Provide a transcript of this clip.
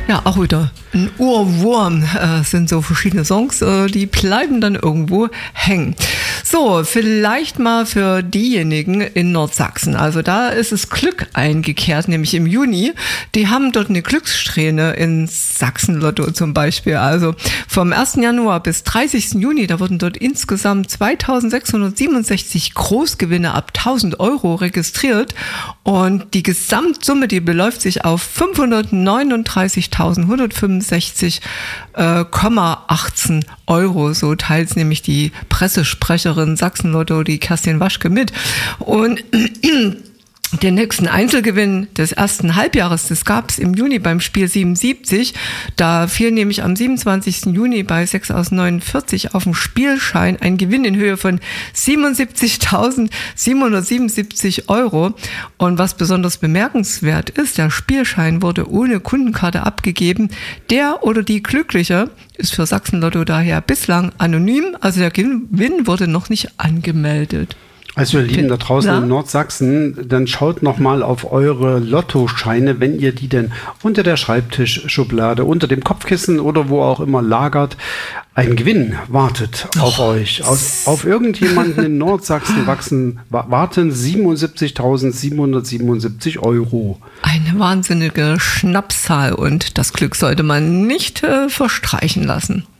Ja, auch wieder ein Ohrwurm sind so verschiedene Songs, die bleiben dann irgendwo hängen. So, vielleicht mal für diejenigen in Nordsachsen. Also da ist es Glück eingekehrt, nämlich im Juni. Die haben dort eine Glückssträhne ins Sachsen-Lotto zum Beispiel. Also vom 1. Januar bis 30. Juni, da wurden dort insgesamt 2667 Großgewinne ab 1000 Euro registriert. Und die Gesamtsumme, die beläuft sich auf 539.165,18 Euro. So teilt nämlich die Pressesprecherin Sachsen-Lotto, die Kerstin Waschke, mit. Und den nächsten Einzelgewinn des ersten Halbjahres, das gab es im Juni beim Spiel 77. Da fiel nämlich am 27. Juni bei 6 aus 49 auf dem Spielschein ein Gewinn in Höhe von 77.777 Euro. Und was besonders bemerkenswert ist, der Spielschein wurde ohne Kundenkarte abgegeben. Der oder die Glückliche ist für Sachsen-Lotto daher bislang anonym. Also der Gewinn wurde noch nicht angemeldet. Also ihr Lieben da draußen in Nordsachsen, dann schaut nochmal auf eure Lottoscheine, wenn ihr die denn unter der Schreibtischschublade, unter dem Kopfkissen oder wo auch immer lagert. Ein Gewinn wartet auf euch. Auf irgendjemanden in Nordsachsen warten 77.777 Euro. Eine wahnsinnige Schnapszahl und das Glück sollte man nicht verstreichen lassen.